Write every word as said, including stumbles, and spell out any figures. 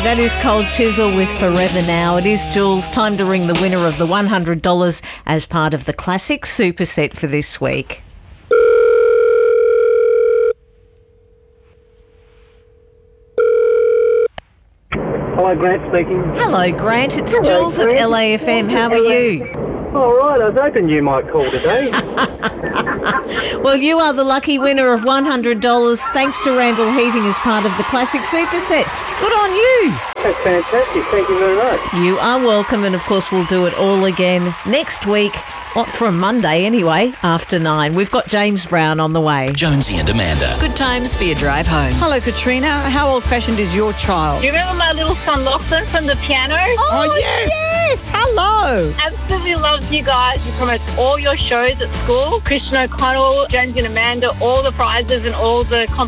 that is Cold Chisel with Forever Now. It is, Jules, time to ring the winner of the one hundred dollars as part of the Classic Superset for this week. Hello, Grant speaking. Hello, Grant. It's Hello, Jules Grant. at L A F M. How are you? All right, I was hoping you might call today. Well, you are the lucky winner of one hundred dollars thanks to Randall Heating as part of the Classic Superset. Good on you. That's fantastic. Thank you very much. You are welcome, and of course we'll do it all again next week. What, from Monday anyway, after nine. We've got James Brown on the way. Jonesy and Amanda. Good times for your drive home. Hello, Katrina. How old-fashioned is your child? Do you remember my little son Lachlan from the piano? Oh, yes! Yes! Hello! Absolutely loves you guys. You promote all your shows at school. Christian O'Connell, Jonesy and Amanda, all the prizes and all the competitions.